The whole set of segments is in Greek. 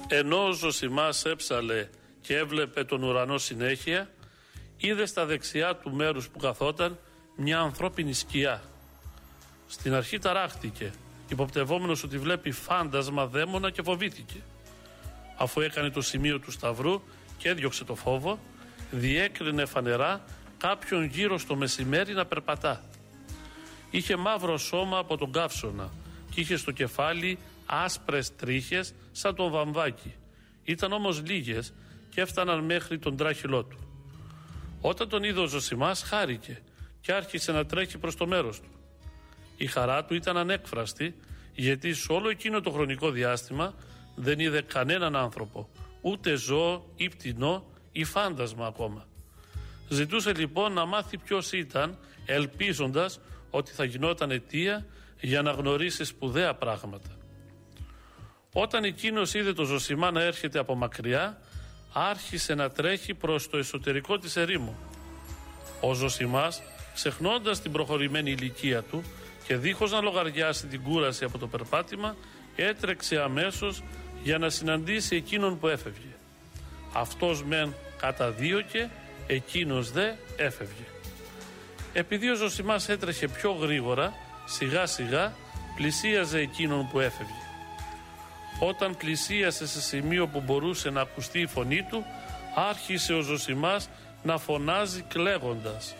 Ενώ ο Ζωσιμάς έψαλε και έβλεπε τον ουρανό συνέχεια, είδε στα δεξιά του μέρους που καθόταν μια ανθρώπινη σκιά. Στην αρχή ταράχτηκε, υποπτευόμενος ότι βλέπει φάντασμα δαίμονα, και φοβήθηκε. Αφού έκανε το σημείο του σταυρού και έδιωξε το φόβο, διέκρινε φανερά κάποιον γύρω στο μεσημέρι να περπατά. Είχε μαύρο σώμα από τον καύσωνα και είχε στο κεφάλι άσπρες τρίχες σαν τον βαμβάκι. Ήταν όμως λίγες και έφταναν μέχρι τον τράχυλό του. Όταν τον είδε ο Ζωσιμάς, χάρηκε και άρχισε να τρέχει προς το μέρος του. Η χαρά του ήταν ανέκφραστη, γιατί σε όλο εκείνο το χρονικό διάστημα δεν είδε κανέναν άνθρωπο, ούτε ζώο ή πτηνό ή φάντασμα ακόμα. Ζητούσε λοιπόν να μάθει ποιος ήταν, ελπίζοντας ότι θα γινόταν αιτία για να γνωρίσει σπουδαία πράγματα. Όταν εκείνος είδε το Ζωσιμά να έρχεται από μακριά, άρχισε να τρέχει προς το εσωτερικό της ερήμου. Ο Ζωσιμάς, ξεχνώντας την προχωρημένη ηλικία του και δίχως να λογαριάσει την κούραση από το περπάτημα, έτρεξε αμέσως για να συναντήσει εκείνον που έφευγε. Αυτός μεν καταδίωκε, εκείνος δε έφευγε. Επειδή ο Ζωσιμάς έτρεχε πιο γρήγορα, σιγά σιγά πλησίαζε εκείνον που έφευγε. Όταν πλησίασε σε σημείο που μπορούσε να ακουστεί η φωνή του, άρχισε ο Ζωσιμάς να φωνάζει κλαίγοντας: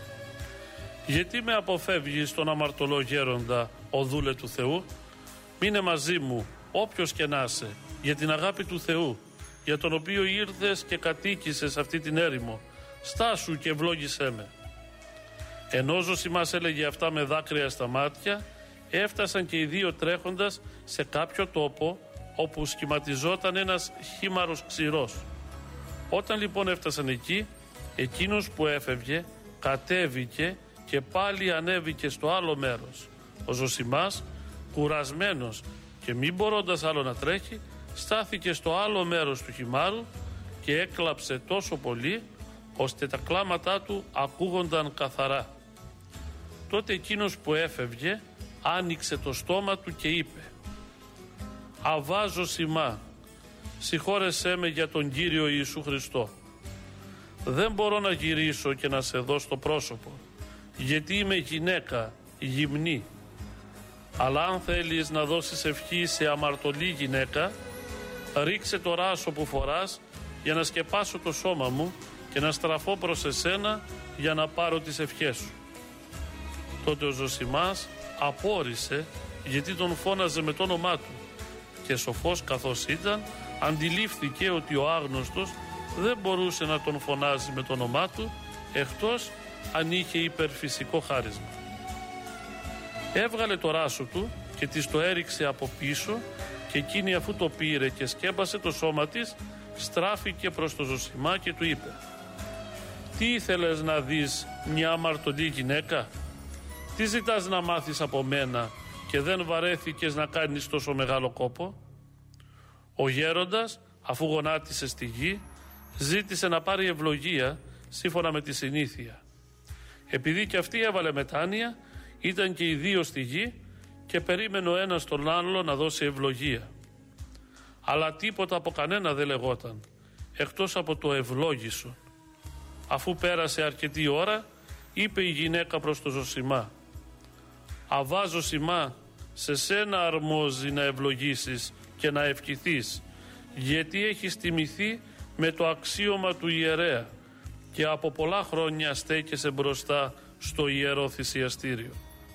«Γιατί με αποφεύγεις τον αμαρτωλό γέροντα, ο δούλε του Θεού? Μείνε μαζί μου όποιος και να είσαι, για την αγάπη του Θεού, για τον οποίο ήρθες και κατοίκησες αυτή την έρημο. Στάσου και ευλόγησέ με». Ενώ ο Ζωσιμάς έλεγε αυτά με δάκρυα στα μάτια, έφτασαν και οι δύο τρέχοντας σε κάποιο τόπο όπου σχηματιζόταν ένας χήμαρος ξηρός. Όταν λοιπόν έφτασαν εκεί, εκείνος που έφευγε κατέβηκε και πάλι ανέβηκε στο άλλο μέρος. Ο Ζωσιμάς, κουρασμένος και μην μπορώντας άλλο να τρέχει, στάθηκε στο άλλο μέρος του χυμάρου και έκλαψε τόσο πολύ ώστε τα κλάματά του ακούγονταν καθαρά. Τότε εκείνος που έφευγε άνοιξε το στόμα του και είπε: «Αβά Ζωσιμά, συγχώρεσέ με για τον Κύριο Ιησού Χριστό. Δεν μπορώ να γυρίσω και να σε δω στο πρόσωπο, γιατί είμαι γυναίκα, γυμνή. Αλλά αν θέλεις να δώσεις ευχή σε αμαρτωλή γυναίκα, ρίξε το ράσο που φοράς για να σκεπάσω το σώμα μου και να στραφώ προς εσένα για να πάρω τις ευχές σου». Τότε ο Ζωσιμάς απόρρισε, γιατί τον φώναζε με το όνομά του, και σοφός καθώς ήταν, αντιλήφθηκε ότι ο άγνωστος δεν μπορούσε να τον φωνάζει με το όνομά του, εκτός αν είχε υπερφυσικό χάρισμα. Έβγαλε το ράσο του και της το έριξε από πίσω, και εκείνη αφού το πήρε και σκέπασε το σώμα της, στράφηκε προς το Ζωσιμά και του είπε: «Τι ήθελες να δεις μια αμαρτωλή γυναίκα? Τι ζητάς να μάθεις από μένα και δεν βαρέθηκες να κάνεις τόσο μεγάλο κόπο?» Ο γέροντας, αφού γονάτισε στη γη, ζήτησε να πάρει ευλογία σύμφωνα με τη συνήθεια. Επειδή και αυτή έβαλε μετάνοια, ήταν και οι δύο στη γη και περίμενε ο ένας τον άλλο να δώσει ευλογία. Αλλά τίποτα από κανένα δεν λεγόταν, εκτός από το ευλόγησον. Αφού πέρασε αρκετή ώρα, είπε η γυναίκα προς το Ζωσιμά: «Αβά Ζωσιμά, σε σένα αρμόζει να ευλογήσεις και να ευχηθείς, γιατί έχεις τιμηθεί με το αξίωμα του ιερέα και από πολλά χρόνια στέκεσαι μπροστά στο ιερό θυσιαστήριο».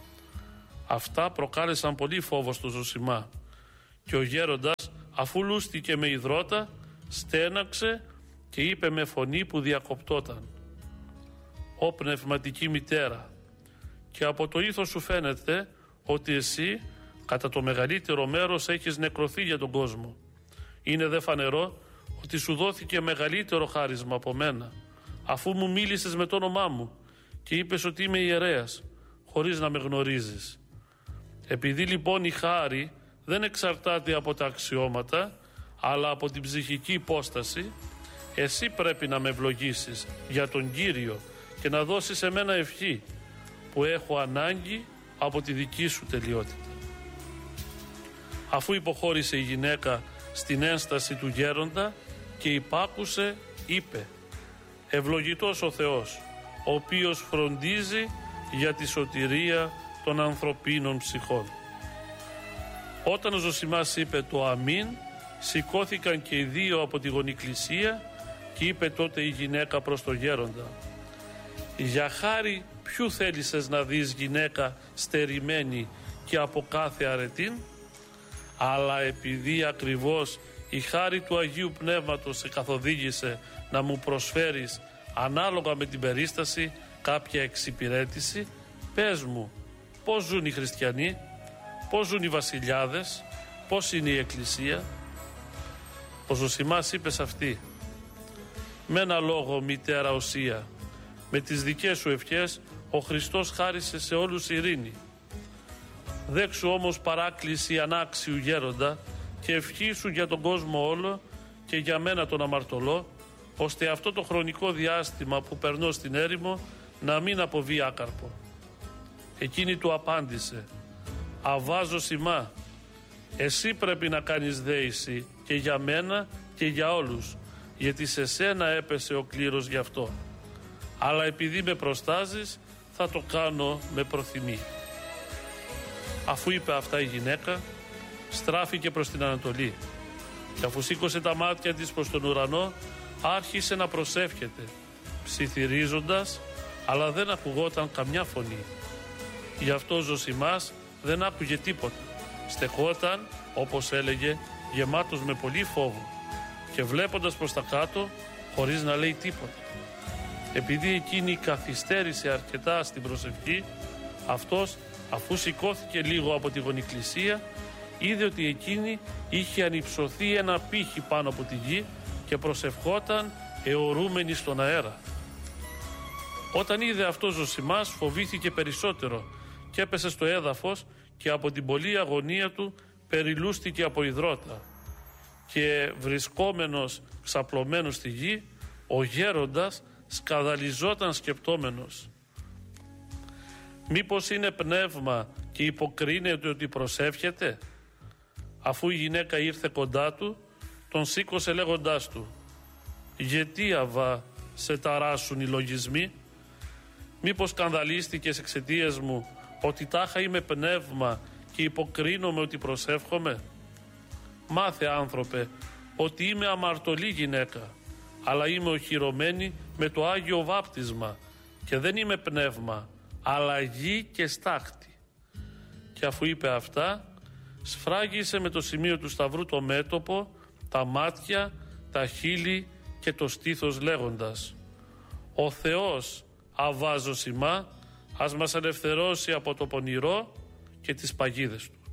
Αυτά προκάλεσαν πολύ φόβο στο Ζωσιμά, και ο γέροντας, αφού λούστηκε με υδρότα, στέναξε και είπε με φωνή που διακοπτόταν: «Ω πνευματική μητέρα, και από το ήθος σου φαίνεται ότι εσύ κατά το μεγαλύτερο μέρος έχεις νεκρωθεί για τον κόσμο. Είναι δε φανερό ότι σου δόθηκε μεγαλύτερο χάρισμα από μένα, αφού μου μίλησες με το όνομά μου και είπες ότι είμαι ιερέας, χωρίς να με γνωρίζεις. Επειδή λοιπόν η χάρη δεν εξαρτάται από τα αξιώματα, αλλά από την ψυχική υπόσταση, εσύ πρέπει να με ευλογήσεις για τον Κύριο και να δώσεις εμένα ευχή, που έχω ανάγκη από τη δική σου τελειότητα». Αφού υποχώρησε η γυναίκα στην ένσταση του γέροντα και υπάκουσε, είπε: «Ευλογητός ο Θεός, ο οποίος φροντίζει για τη σωτηρία των ανθρωπίνων ψυχών». Όταν ο Ζωσιμάς είπε το αμήν, σηκώθηκαν και οι δύο από τη γονικλησία και είπε τότε η γυναίκα προς το γέροντα: «Για χάρη ποιου θέλησες να δεις γυναίκα στερημένη και από κάθε αρετήν? Αλλά επειδή ακριβώς η χάρη του Αγίου Πνεύματος σε καθοδήγησε να μου προσφέρεις ανάλογα με την περίσταση κάποια εξυπηρέτηση, πες μου, πώς ζουν οι χριστιανοί, πώς ζουν οι βασιλιάδες, πώς είναι η Εκκλησία?» Ο Ζωσιμάς είπε σε αυτή: «Με ένα λόγο, μητέρα Οσία, με τις δικές σου ευχές ο Χριστός χάρισε σε όλους ειρήνη. Δέξου όμως παράκληση ανάξιου γέροντα και ευχήσου για τον κόσμο όλο και για μένα τον αμαρτωλό, ώστε αυτό το χρονικό διάστημα που περνώ στην έρημο να μην αποβεί άκαρπο». Εκείνη του απάντησε: «Αβά Ζωσιμά, εσύ πρέπει να κάνεις δέηση και για μένα και για όλους, γιατί σε σένα έπεσε ο κλήρος γι' αυτό. Αλλά επειδή με προστάζεις, θα το κάνω με προθυμία». Αφού είπε αυτά η γυναίκα, στράφηκε προς την Ανατολή και αφού σήκωσε τα μάτια της προς τον ουρανό, άρχισε να προσεύχεται, ψιθυρίζοντας, αλλά δεν ακουγόταν καμιά φωνή. Γι' αυτό ο Ζωσιμάς δεν άκουγε τίποτα. Στεκόταν, όπως έλεγε, γεμάτος με πολύ φόβο και βλέποντας προς τα κάτω χωρίς να λέει τίποτα. Επειδή εκείνη καθυστέρησε αρκετά στην προσευχή, αυτός, αφού σηκώθηκε λίγο από τη γονικλησία, είδε ότι εκείνη είχε ανυψωθεί ένα πύχη πάνω από τη γη και προσευχόταν αιωρούμενη στον αέρα. Όταν είδε αυτό Ζωσιμάς, φοβήθηκε περισσότερο και έπεσε στο έδαφος και από την πολλή αγωνία του περιλούστηκε από υδρότα. Και βρισκόμενος ξαπλωμένος στη γη, ο γέροντας σκανδαλιζόταν σκεπτόμενος: «Μήπως είναι πνεύμα και υποκρίνεται ότι προσεύχεται?» Αφού η γυναίκα ήρθε κοντά του, τον σήκωσε λέγοντάς του: «Γιατί, Αβά, σε ταράσουν οι λογισμοί? Μήπως σκανδαλίστηκες εξαιτίας μου ότι τάχα είμαι πνεύμα και υποκρίνομαι ότι προσεύχομαι? Μάθε, άνθρωπε, ότι είμαι αμαρτωλή γυναίκα, αλλά είμαι οχυρωμένη με το Άγιο Βάπτισμα και δεν είμαι πνεύμα, αλλά γη και στάχτη». Και αφού είπε αυτά, σφράγισε με το σημείο του σταυρού το μέτωπο, τα μάτια, τα χείλη και το στήθος λέγοντας: «Ο Θεός, Αβά Ζωσιμά, ας μας ελευθερώσει από το πονηρό και τις παγίδες του».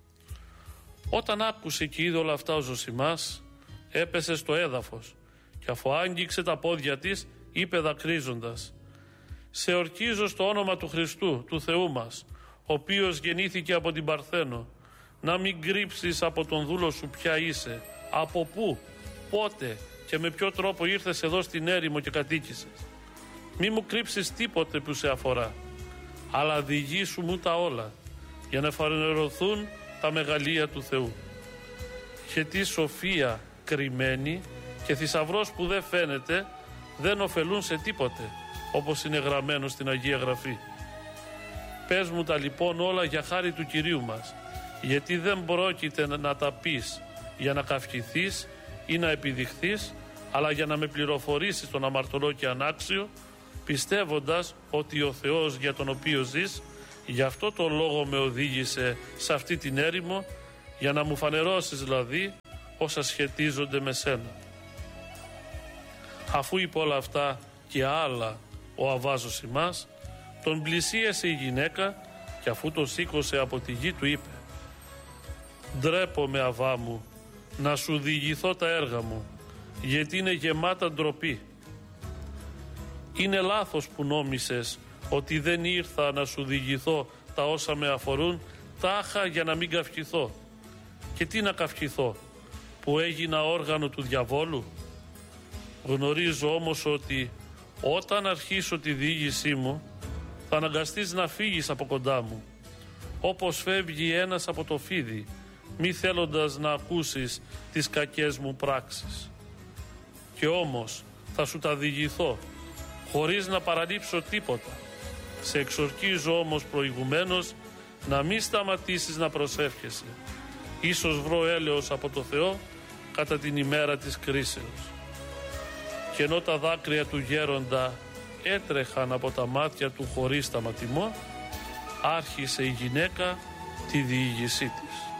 Όταν άκουσε και είδε όλα αυτά ο Ζωσιμάς, έπεσε στο έδαφος και αφού άγγιξε τα πόδια της, είπε δακρύζοντας: «Σε ορκίζω στο όνομα του Χριστού, του Θεού μας, ο οποίος γεννήθηκε από την Παρθένο, να μην κρύψεις από τον δούλο σου ποια είσαι, από πού, πότε και με ποιο τρόπο ήρθες εδώ στην έρημο και κατοίκησες. Μη μου κρύψεις τίποτε που σε αφορά, αλλά διηγήσου μου τα όλα, για να φανερωθούν τα μεγαλεία του Θεού. Και τι σοφία κρυμμένη και θησαυρός που δεν φαίνεται δεν ωφελούν σε τίποτε, όπως είναι γραμμένο στην Αγία Γραφή. Πες μου τα λοιπόν όλα για χάρη του Κυρίου μας, γιατί δεν πρόκειται να τα πεις για να καυχηθείς ή να επιδειχθείς, αλλά για να με πληροφορήσεις τον αμαρτωλό και ανάξιο, πιστεύοντας ότι ο Θεός για τον οποίο ζεις, γι' αυτό το λόγο με οδήγησε σε αυτή την έρημο, για να μου φανερώσεις δηλαδή όσα σχετίζονται με σένα». Αφού είπε όλα αυτά και άλλα ο Αβά Ζωσιμάς, τον πλησίασε η γυναίκα και αφού το σήκωσε από τη γη του είπε: «Ντρέπομαι, Αβά μου, να σου διηγηθώ τα έργα μου, γιατί είναι γεμάτα ντροπή. Είναι λάθος που νόμισες ότι δεν ήρθα να σου διηγηθώ τα όσα με αφορούν τάχα για να μην καυχηθώ. Και τι να καυχηθώ, που έγινα όργανο του διαβόλου? Γνωρίζω όμως ότι όταν αρχίσω τη διήγησή μου θα αναγκαστείς να φύγεις από κοντά μου, όπως φεύγει ένας από το φίδι μη θέλοντας να ακούσεις τις κακές μου πράξεις. Και όμως θα σου τα διηγηθώ, χωρίς να παραλείψω τίποτα. Σε εξορκίζω όμως προηγουμένως να μην σταματήσεις να προσεύχεσαι. Ίσως βρω έλεος από το Θεό κατά την ημέρα της κρίσεως. Και ενώ τα δάκρυα του γέροντα έτρεχαν από τα μάτια του χωρίς σταματημό, άρχισε η γυναίκα τη διήγησή της.